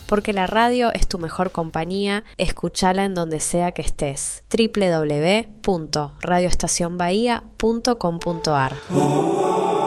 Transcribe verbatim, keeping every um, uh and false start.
porque la radio es tu mejor compañía. Escúchala en donde sea que estés. doble u doble u doble u punto radio estación bahía punto com punto a r